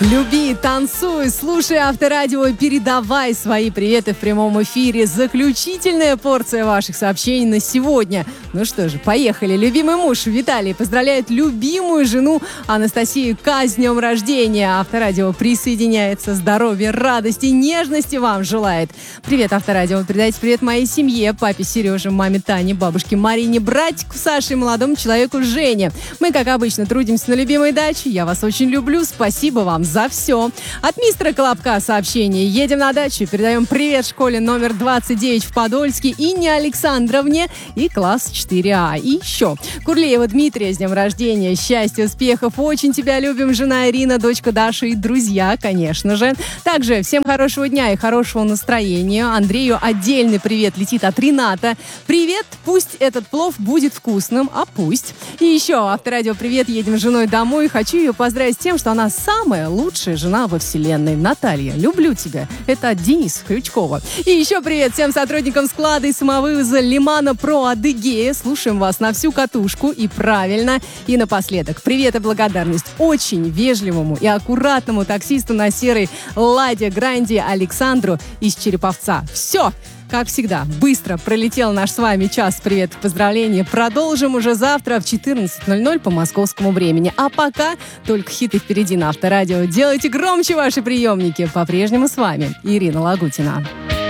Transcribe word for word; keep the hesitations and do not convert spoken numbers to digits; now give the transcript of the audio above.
Люби, танцуй, слушай Авторадио, передавай свои приветы в прямом эфире. Заключительная порция ваших сообщений на сегодня. Ну что же, поехали. Любимый муж Виталий поздравляет любимую жену Анастасию К. с днем рождения. Авторадио присоединяется. Здоровья, радости, нежности вам желает. Привет, Авторадио. Передайте привет моей семье, папе Сереже, маме Тане, бабушке Марине, братику Саше и молодому человеку Жене. Мы, как обычно, трудимся на любимой даче. Я вас очень люблю. Спасибо вам за все. От мистера Колобка сообщение. Едем на дачу. Передаем привет школе номер двадцать девять в Подольске Инне Александровне и класс четыре А. И еще. Курлеева Дмитрия с днем рождения. Счастья, успехов. Очень тебя любим. Жена Ирина, дочка Даша и друзья, конечно же. Также всем хорошего дня и хорошего настроения. Андрею отдельный привет летит от Рената. Привет. Пусть этот плов будет вкусным, а пусть. И еще. Авторадио привет. Едем с женой домой. Хочу ее поздравить с тем, что она самая лучшая жена во вселенной. Наталья, люблю тебя. Это от Дениса Крючкова. И еще привет всем сотрудникам склада и самовывоза Лимана Про Адыгея. Слушаем вас на всю катушку. И правильно. И напоследок привет и благодарность очень вежливому и аккуратному таксисту на серой Ладе Гранде Александру из Череповца. Все! Как всегда, быстро пролетел наш с вами час привет и поздравления. Продолжим уже завтра в четырнадцать ноль ноль по московскому времени. А пока только хиты впереди на Авторадио. Делайте громче ваши приемники. По-прежнему с вами Ирина Лагутина.